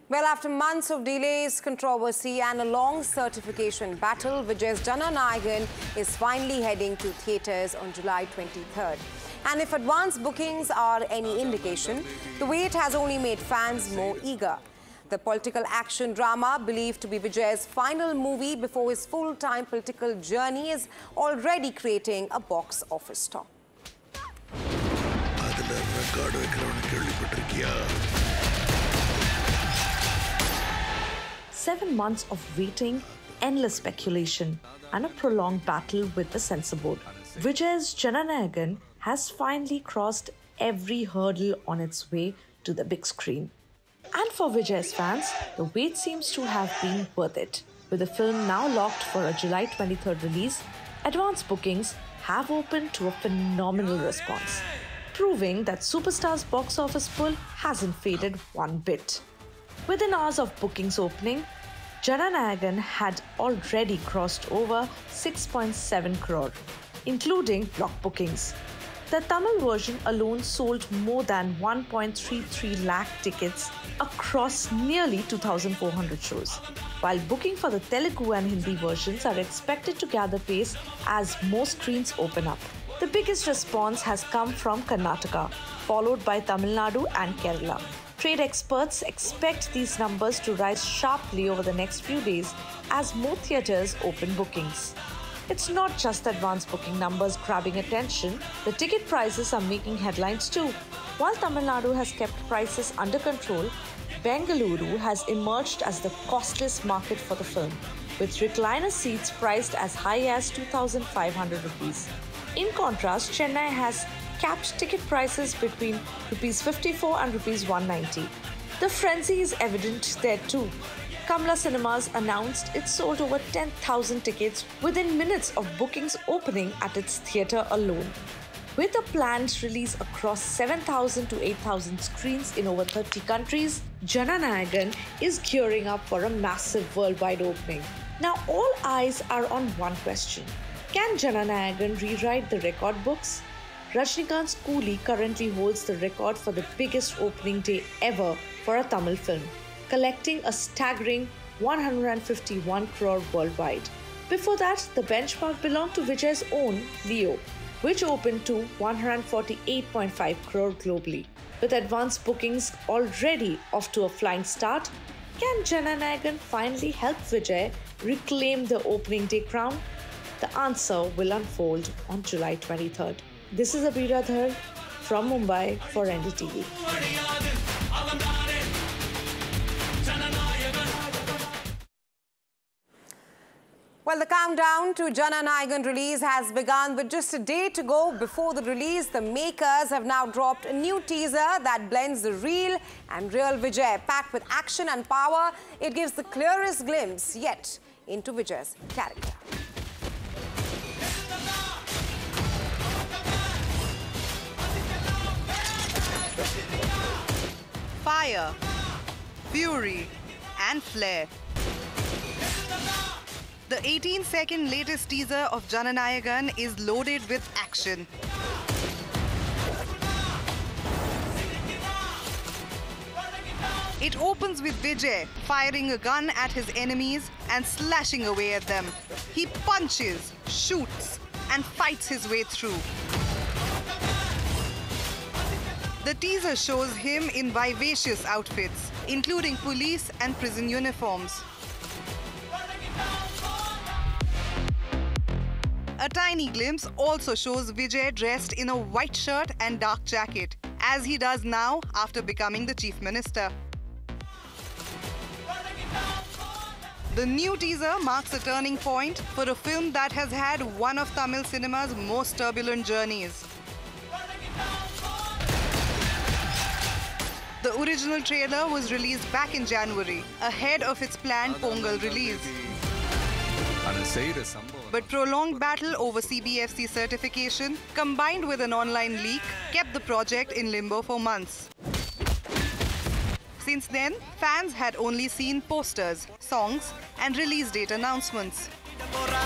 Well, after months of delays, controversy and a long certification battle, Vijay's Jananayagan is finally heading to theatres on July 23rd. And if advance bookings are any indication, the wait has only made fans more eager. The political action drama, believed to be Vijay's final movie before his full-time political journey, is already creating a box office talk. 7 months of waiting, endless speculation, and a prolonged battle with the censor board. Vijay's Jananayagan has finally crossed every hurdle on its way to the big screen. And for Vijay's fans, the wait seems to have been worth it. With the film now locked for a July 23rd release, advance bookings have opened to a phenomenal response, proving that Superstar's box office pull hasn't faded one bit. Within hours of bookings opening, Jananayagan had already crossed over 6.7 crore, including block bookings. The Tamil version alone sold more than 1.33 lakh tickets across nearly 2,400 shows, while booking for the Telugu and Hindi versions are expected to gather pace as more screens open up. The biggest response has come from Karnataka, followed by Tamil Nadu and Kerala. Trade experts expect these numbers to rise sharply over the next few days as more theatres open bookings. It's not just advance booking numbers grabbing attention, the ticket prices are making headlines too. While Tamil Nadu has kept prices under control, Bengaluru has emerged as the costliest market for the film, with recliner seats priced as high as 2,500 rupees. In contrast, Chennai has capped ticket prices between Rs 54 and Rs 190. The frenzy is evident there too. Kamala Cinemas announced it sold over 10,000 tickets within minutes of bookings opening at its theatre alone. With a planned release across 7,000 to 8,000 screens in over 30 countries, Jananayagan is gearing up for a massive worldwide opening. Now all eyes are on one question. Can Jananayagan rewrite the record books? Rajinikanth's Coolie currently holds the record for the biggest opening day ever for a Tamil film, collecting a staggering 151 crore worldwide. Before that, the benchmark belonged to Vijay's own Leo, which opened to 148.5 crore globally. With advance bookings already off to a flying start, can Jananayagan finally help Vijay reclaim the opening day crown? The answer will unfold on July 23rd. This is Abira Dhar from Mumbai for NDTV. Well, the countdown to Jananayagan release has begun with just a day to go before the release. The makers have now dropped a new teaser that blends the real and real Vijay. Packed with action and power, it gives the clearest glimpse yet into Vijay's character. Fire, fury, and flair. The 18-second latest teaser of Jananayagan is loaded with action. It opens with Vijay firing a gun at his enemies and slashing away at them. He punches, shoots, and fights his way through. The teaser shows him in vivacious outfits, including police and prison uniforms. A tiny glimpse also shows Vijay dressed in a white shirt and dark jacket, as he does now after becoming the Chief Minister. The new teaser marks a turning point for a film that has had one of Tamil cinema's most turbulent journeys. The original trailer was released back in January, ahead of its planned Pongal release. But prolonged battle over CBFC certification, combined with an online leak, kept the project in limbo for months. Since then, fans had only seen posters, songs, and release date announcements.